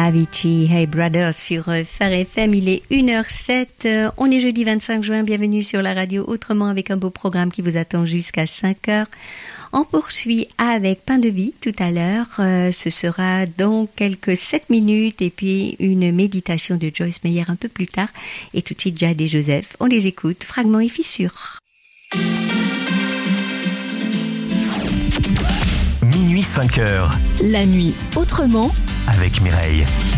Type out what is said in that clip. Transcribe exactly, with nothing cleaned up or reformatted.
Avicii, Hey Brother sur Phare F M, il est une heure sept, on est jeudi vingt-cinq juin, bienvenue sur la radio Autrement avec un beau programme qui vous attend jusqu'à cinq heures. On poursuit avec Pain de vie tout à l'heure, euh, ce sera donc quelques sept minutes et puis une méditation de Joyce Meyer un peu plus tard et tout de suite Jade et Joseph, on les écoute, fragments et fissures. Minuit cinq heures. La nuit autrement avec Mireille.